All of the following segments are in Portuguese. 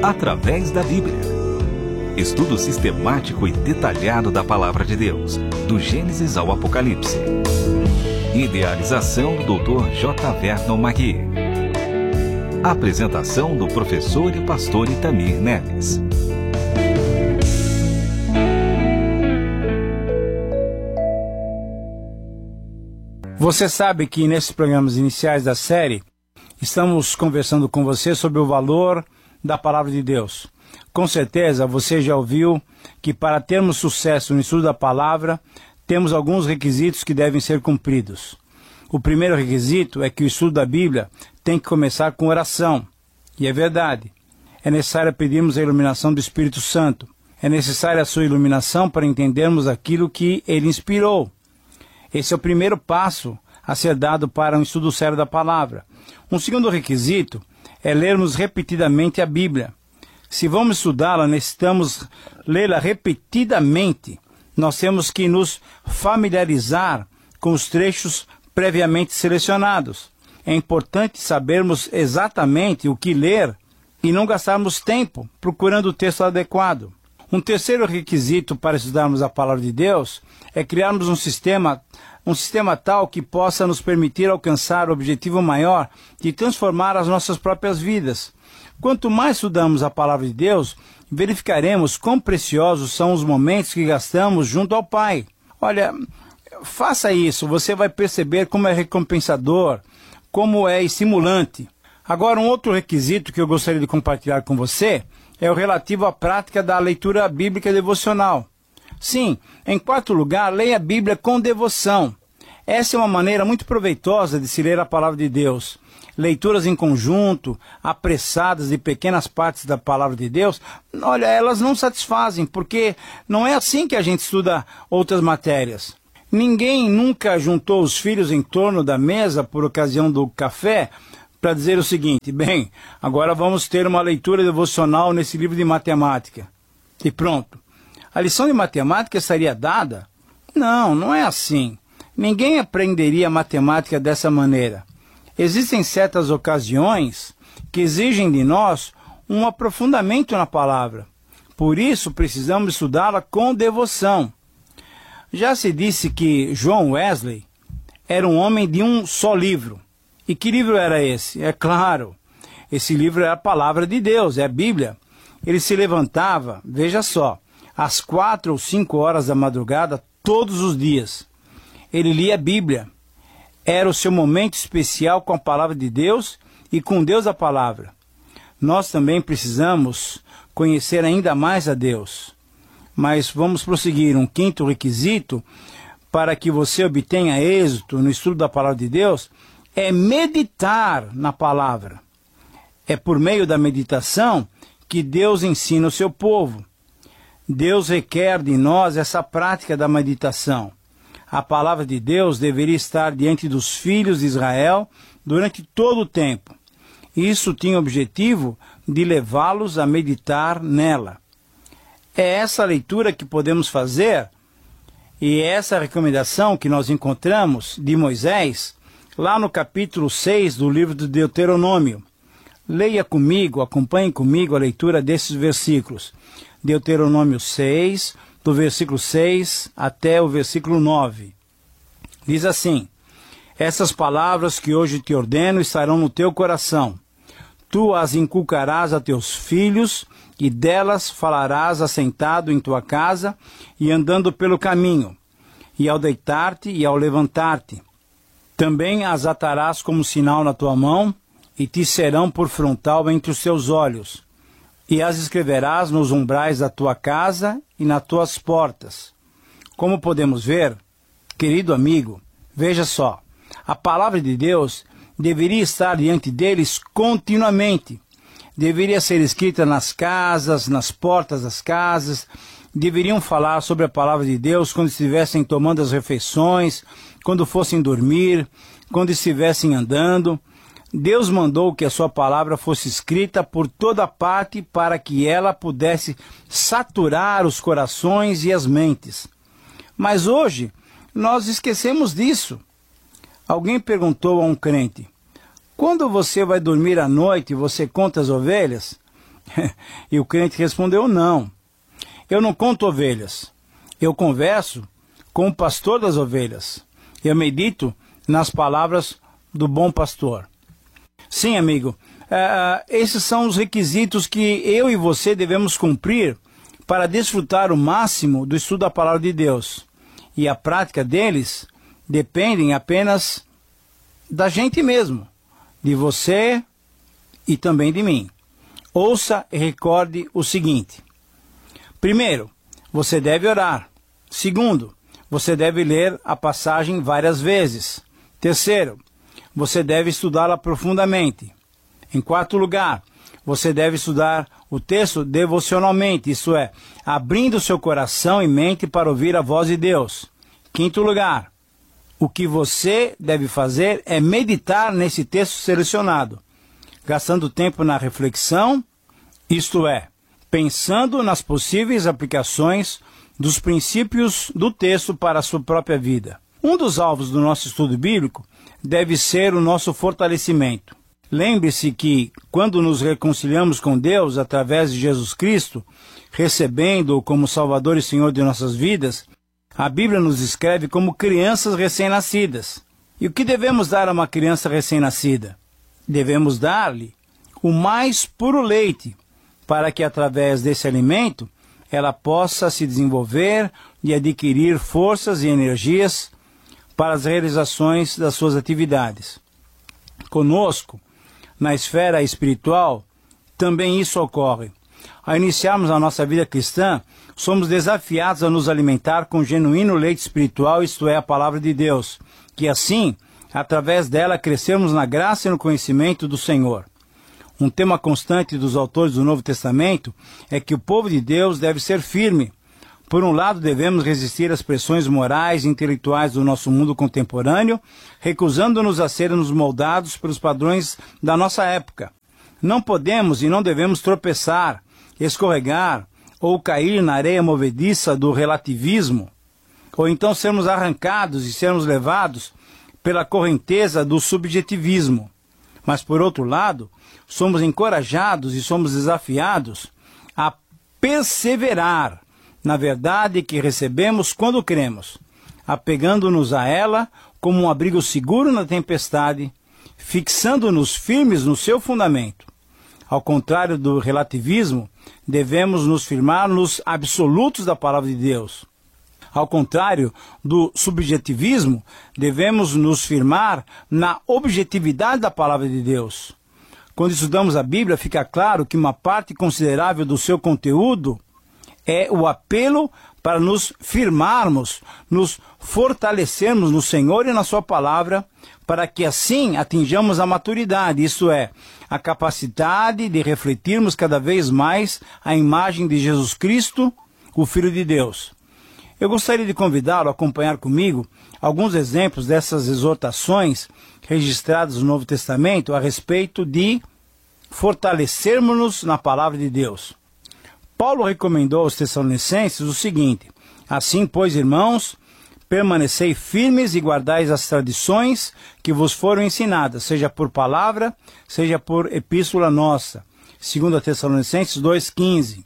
através da Bíblia. Estudo sistemático e detalhado da Palavra de Deus, do Gênesis ao Apocalipse. Idealização do Dr. J. Vernon Magui. Apresentação do professor e pastor Itamir Neves. Você sabe que nesses programas iniciais da série, estamos conversando com você sobre o valor da Palavra de Deus. Com certeza você já ouviu que para termos sucesso no estudo da Palavra, temos alguns requisitos que devem ser cumpridos. O primeiro requisito é que o estudo da Bíblia tem que começar com oração. E é verdade. É necessário pedirmos a iluminação do Espírito Santo. É necessária a sua iluminação para entendermos aquilo que ele inspirou. Esse é o primeiro passo a ser dado para um estudo sério da Palavra. Um segundo requisito é lermos repetidamente a Bíblia. Se vamos estudá-la, necessitamos lê-la repetidamente. Nós temos que nos familiarizar com os trechos previamente selecionados. É importante sabermos exatamente o que ler e não gastarmos tempo procurando o texto adequado. Um terceiro requisito para estudarmos a Palavra de Deus é criarmos um sistema tal que possa nos permitir alcançar o objetivo maior de transformar as nossas próprias vidas. Quanto mais estudamos a Palavra de Deus, verificaremos quão preciosos são os momentos que gastamos junto ao Pai. Olha, faça isso, você vai perceber como é recompensador, como é estimulante. Agora, um outro requisito que eu gostaria de compartilhar com você é o relativo à prática da leitura bíblica devocional. Sim, em quarto lugar, leia a Bíblia com devoção. Essa é uma maneira muito proveitosa de se ler a Palavra de Deus. Leituras em conjunto, apressadas de pequenas partes da Palavra de Deus, olha, elas não satisfazem, porque não é assim que a gente estuda outras matérias. Ninguém nunca juntou os filhos em torno da mesa por ocasião do café para dizer o seguinte: bem, agora vamos ter uma leitura devocional nesse livro de matemática. E pronto. A lição de matemática estaria dada? Não, não é assim. Ninguém aprenderia matemática dessa maneira. Existem certas ocasiões que exigem de nós um aprofundamento na palavra. Por isso, precisamos estudá-la com devoção. Já se disse que John Wesley era um homem de um só livro. E que livro era esse? É claro, esse livro era a Palavra de Deus, é a Bíblia. Ele se levantava, veja só, às 4 ou 5 horas da madrugada, todos os dias. Ele lia a Bíblia. Era o seu momento especial com a Palavra de Deus e com Deus a Palavra. Nós também precisamos conhecer ainda mais a Deus. Mas vamos prosseguir. Um quinto requisito para que você obtenha êxito no estudo da Palavra de Deus é meditar na Palavra. É por meio da meditação que Deus ensina o seu povo. Deus requer de nós essa prática da meditação. A Palavra de Deus deveria estar diante dos filhos de Israel durante todo o tempo. Isso tinha o objetivo de levá-los a meditar nela. É essa leitura que podemos fazer e é essa recomendação que nós encontramos de Moisés lá no capítulo 6 do livro de Deuteronômio. Leia comigo, acompanhe comigo a leitura desses versículos. Deuteronômio 6, do versículo 6 até o versículo 9. Diz assim: essas palavras que hoje te ordeno estarão no teu coração. Tu as inculcarás a teus filhos, e delas falarás assentado em tua casa e andando pelo caminho, e ao deitar-te e ao levantar-te. Também as atarás como sinal na tua mão, e te serão por frontal entre os teus olhos. E as escreverás nos umbrais da tua casa e nas tuas portas. Como podemos ver, querido amigo, veja só, a Palavra de Deus deveria estar diante deles continuamente. Deveria ser escrita nas casas, nas portas das casas. Deveriam falar sobre a Palavra de Deus quando estivessem tomando as refeições, quando fossem dormir, quando estivessem andando. Deus mandou que a sua palavra fosse escrita por toda parte para que ela pudesse saturar os corações e as mentes. Mas hoje, nós esquecemos disso. Alguém perguntou a um crente: quando você vai dormir à noite, você conta as ovelhas? E o crente respondeu: não, eu não conto ovelhas, eu converso com o pastor das ovelhas, eu medito nas palavras do bom pastor. Sim, amigo, esses são os requisitos que eu e você devemos cumprir para desfrutar o máximo do estudo da palavra de Deus. E a prática deles dependem apenas da gente mesmo, de você e também de mim. Ouça e recorde o seguinte: primeiro, você deve orar. Segundo, você deve ler a passagem várias vezes. Terceiro, você deve estudá-la profundamente. Em quarto lugar, você deve estudar o texto devocionalmente, isto é, abrindo seu coração e mente para ouvir a voz de Deus. Quinto lugar, o que você deve fazer é meditar nesse texto selecionado, gastando tempo na reflexão, isto é, pensando nas possíveis aplicações dos princípios do texto para a sua própria vida. Um dos alvos do nosso estudo bíblico deve ser o nosso fortalecimento. Lembre-se que, quando nos reconciliamos com Deus através de Jesus Cristo, recebendo-o como Salvador e Senhor de nossas vidas, a Bíblia nos descreve como crianças recém-nascidas. E o que devemos dar a uma criança recém-nascida? Devemos dar-lhe o mais puro leite, para que através desse alimento ela possa se desenvolver e adquirir forças e energias para as realizações das suas atividades. Conosco, na esfera espiritual, também isso ocorre. Ao iniciarmos a nossa vida cristã, somos desafiados a nos alimentar com genuíno leite espiritual, isto é, a palavra de Deus, que assim, através dela, crescemos na graça e no conhecimento do Senhor. Um tema constante dos autores do Novo Testamento é que o povo de Deus deve ser firme. Por um lado, devemos resistir às pressões morais e intelectuais do nosso mundo contemporâneo, recusando-nos a sermos moldados pelos padrões da nossa época. Não podemos e não devemos tropeçar, escorregar ou cair na areia movediça do relativismo, ou então sermos arrancados e sermos levados pela correnteza do subjetivismo. Mas, por outro lado, somos encorajados e somos desafiados a perseverar na verdade que recebemos quando cremos, apegando-nos a ela como um abrigo seguro na tempestade, fixando-nos firmes no seu fundamento. Ao contrário do relativismo, devemos nos firmar nos absolutos da palavra de Deus. Ao contrário do subjetivismo, devemos nos firmar na objetividade da palavra de Deus. Quando estudamos a Bíblia, fica claro que uma parte considerável do seu conteúdo é o apelo para nos firmarmos, nos fortalecermos no Senhor e na sua palavra, para que assim atinjamos a maturidade, isto é, a capacidade de refletirmos cada vez mais a imagem de Jesus Cristo, o Filho de Deus. Eu gostaria de convidá-lo a acompanhar comigo alguns exemplos dessas exortações registradas no Novo Testamento a respeito de fortalecermos-nos na palavra de Deus. Paulo recomendou aos Tessalonicenses o seguinte: assim, pois, irmãos, permanecei firmes e guardais as tradições que vos foram ensinadas, seja por palavra, seja por epístola nossa. 2 Tessalonicenses 2,15.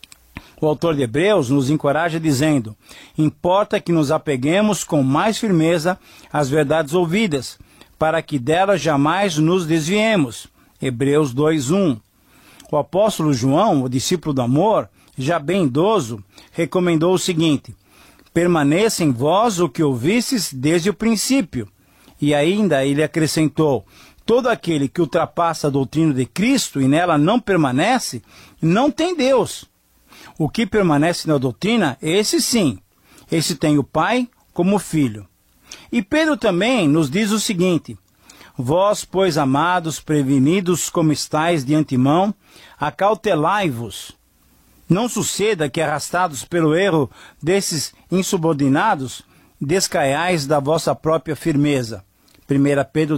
O autor de Hebreus nos encoraja dizendo: importa que nos apeguemos com mais firmeza às verdades ouvidas, para que delas jamais nos desviemos. Hebreus 2,1. O apóstolo João, o discípulo do amor, já bem idoso, recomendou o seguinte: permaneça em vós o que ouvistes desde o princípio. E ainda ele acrescentou: todo aquele que ultrapassa a doutrina de Cristo e nela não permanece, não tem Deus. O que permanece na doutrina, esse sim, esse tem o Pai como filho. E Pedro também nos diz o seguinte: vós, pois, amados, prevenidos como estáis de antemão, acautelai-vos. Não suceda que, arrastados pelo erro desses insubordinados, descaiais da vossa própria firmeza. 1 Pedro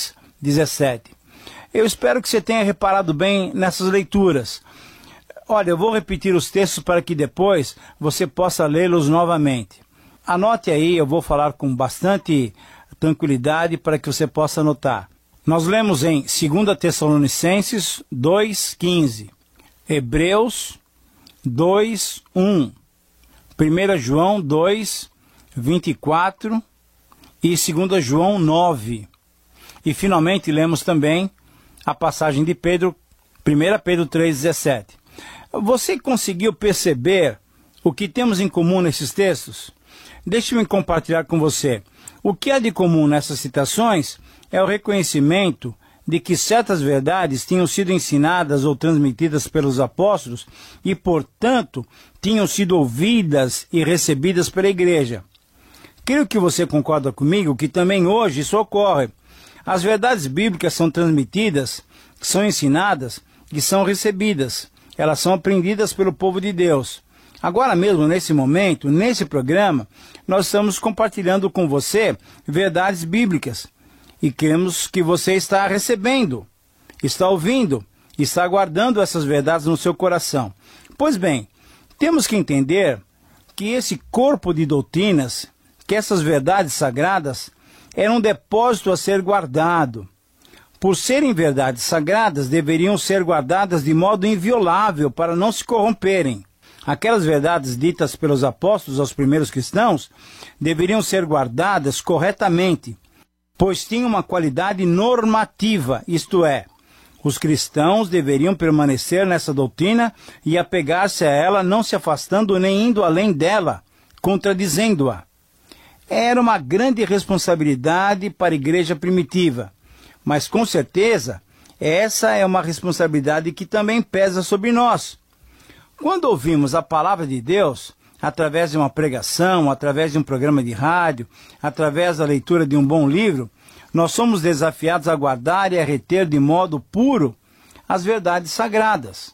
3,17. Eu espero que você tenha reparado bem nessas leituras. Olha, eu vou repetir os textos para que depois você possa lê-los novamente. Anote aí, eu vou falar com bastante tranquilidade para que você possa anotar. Nós lemos em 2 Tessalonicenses 2,15. Hebreus 2, 1, 1 João 2, 24 e 2 João 9. E finalmente lemos também a passagem de Pedro, 1 Pedro 3, 17. Você conseguiu perceber o que temos em comum nesses textos? Deixe-me compartilhar com você. O que há de comum nessas citações é o reconhecimento de que certas verdades tinham sido ensinadas ou transmitidas pelos apóstolos e, portanto, tinham sido ouvidas e recebidas pela igreja. Creio que você concorda comigo que também hoje isso ocorre. As verdades bíblicas são transmitidas, são ensinadas e são recebidas. Elas são aprendidas pelo povo de Deus. Agora mesmo, nesse momento, nesse programa, nós estamos compartilhando com você verdades bíblicas. E queremos que você está recebendo, está ouvindo, está guardando essas verdades no seu coração. Pois bem, temos que entender que esse corpo de doutrinas, que essas verdades sagradas, era um depósito a ser guardado. Por serem verdades sagradas, deveriam ser guardadas de modo inviolável para não se corromperem. Aquelas verdades ditas pelos apóstolos aos primeiros cristãos deveriam ser guardadas corretamente, pois tinham uma qualidade normativa, isto é, os cristãos deveriam permanecer nessa doutrina e apegar-se a ela, não se afastando nem indo além dela, contradizendo-a. Era uma grande responsabilidade para a igreja primitiva, mas com certeza essa é uma responsabilidade que também pesa sobre nós. Quando ouvimos a palavra de Deus, através de uma pregação, através de um programa de rádio, através da leitura de um bom livro, nós somos desafiados a guardar e a reter de modo puro as verdades sagradas.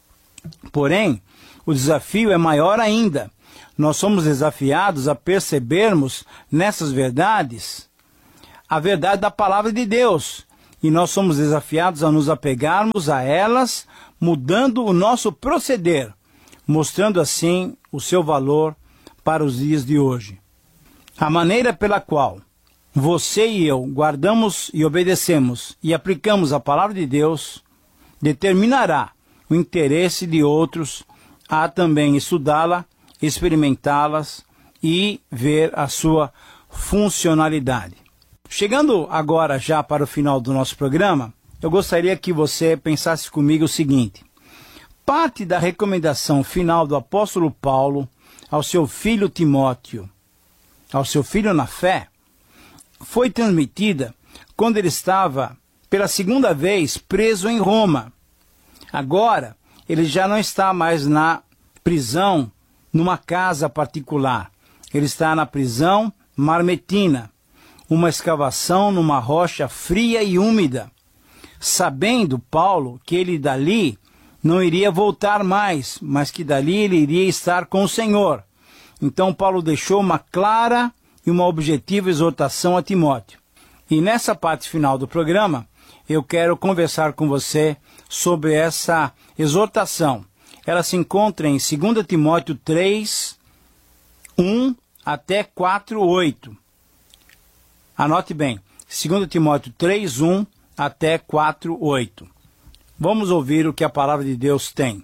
Porém, o desafio é maior ainda. Nós somos desafiados a percebermos nessas verdades a verdade da palavra de Deus. E nós somos desafiados a nos apegarmos a elas, mudando o nosso proceder, mostrando assim o seu valor para os dias de hoje. A maneira pela qual você e eu guardamos e obedecemos e aplicamos a palavra de Deus determinará o interesse de outros a também estudá-la, experimentá-las e ver a sua funcionalidade. Chegando agora já para o final do nosso programa, eu gostaria que você pensasse comigo o seguinte: parte da recomendação final do apóstolo Paulo ao seu filho Timóteo, ao seu filho na fé, foi transmitida quando ele estava pela segunda vez preso em Roma. Agora, ele já não está mais na prisão, numa casa particular. Ele está na prisão marmetina, uma escavação numa rocha fria e úmida, sabendo Paulo que ele dali não iria voltar mais, mas que dali ele iria estar com o Senhor. Então Paulo deixou uma clara e uma objetiva exortação a Timóteo. E nessa parte final do programa, eu quero conversar com você sobre essa exortação. Ela se encontra em 2 Timóteo 3, 1 até 4, 8. Anote bem, 2 Timóteo 3, 1 até 4, 8. Vamos ouvir o que a palavra de Deus tem.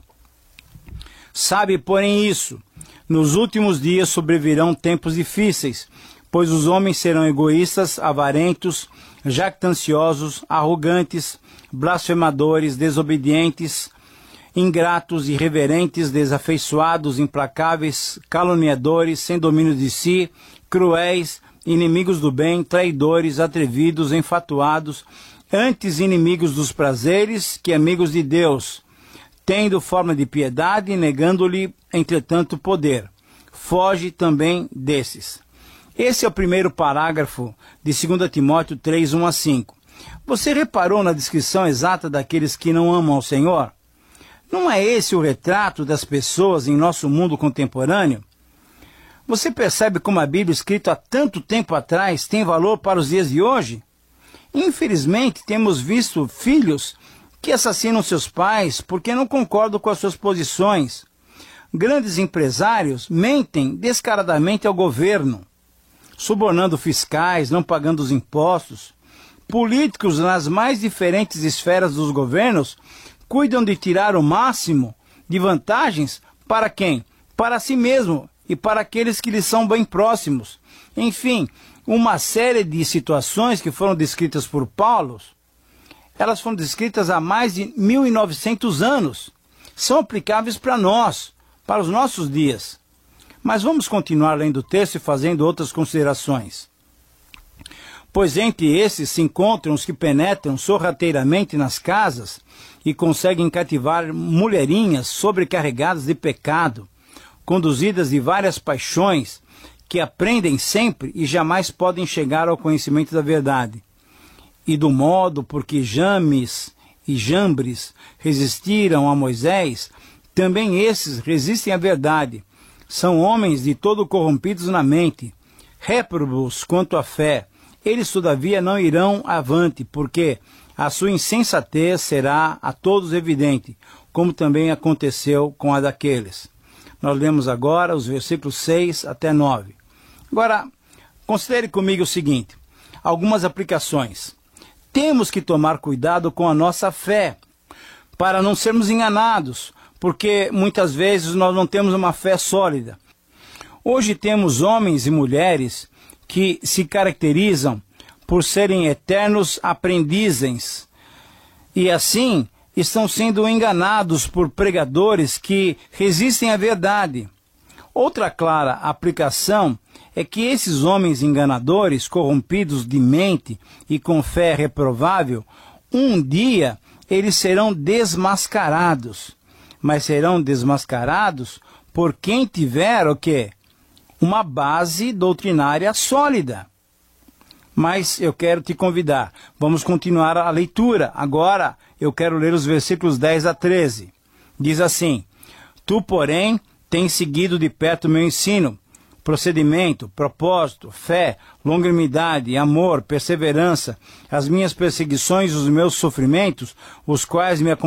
Sabe, porém, isso: nos últimos dias sobrevirão tempos difíceis, pois os homens serão egoístas, avarentos, jactanciosos, arrogantes, blasfemadores, desobedientes, ingratos, irreverentes, desafeiçoados, implacáveis, caluniadores, sem domínio de si, cruéis, inimigos do bem, traidores, atrevidos, enfatuados, antes inimigos dos prazeres que amigos de Deus, tendo forma de piedade, negando-lhe, entretanto, poder. Foge também desses. Esse é o primeiro parágrafo de 2 Timóteo 3, 1 a 5. Você reparou na descrição exata daqueles que não amam ao Senhor? Não é esse o retrato das pessoas em nosso mundo contemporâneo? Você percebe como a Bíblia, escrita há tanto tempo atrás, tem valor para os dias de hoje? Infelizmente, temos visto filhos que assassinam seus pais porque não concordam com as suas posições. Grandes empresários mentem descaradamente ao governo, subornando fiscais, não pagando os impostos. Políticos nas mais diferentes esferas dos governos cuidam de tirar o máximo de vantagens para quem? Para si mesmo e para aqueles que lhe são bem próximos. Enfim, uma série de situações que foram descritas por Paulo, elas foram descritas há mais de 1900 anos. São aplicáveis para nós, para os nossos dias. Mas vamos continuar lendo o texto e fazendo outras considerações. Pois entre esses se encontram os que penetram sorrateiramente nas casas e conseguem cativar mulherinhas sobrecarregadas de pecado, conduzidas de várias paixões, que aprendem sempre e jamais podem chegar ao conhecimento da verdade. E do modo por que James e Jambres resistiram a Moisés, também esses resistem à verdade. São homens de todo corrompidos na mente, réprobos quanto à fé. Eles, todavia, não irão avante, porque a sua insensatez será a todos evidente, como também aconteceu com a daqueles. Nós lemos agora os versículos 6 até 9. Agora, considere comigo o seguinte, algumas aplicações. Temos que tomar cuidado com a nossa fé, para não sermos enganados, porque muitas vezes nós não temos uma fé sólida. Hoje temos homens e mulheres que se caracterizam por serem eternos aprendizes, e assim estão sendo enganados por pregadores que resistem à verdade. Outra clara aplicação é que esses homens enganadores, corrompidos de mente e com fé reprovável, um dia eles serão desmascarados. Mas serão desmascarados por quem tiver o quê? Uma base doutrinária sólida. Mas eu quero te convidar. Vamos continuar a leitura. Agora eu quero ler os versículos 10 a 13. Diz assim: Tu, porém, tens seguido de perto o meu ensino, procedimento, propósito, fé, longanimidade, amor, perseverança, as minhas perseguições e os meus sofrimentos, os quais me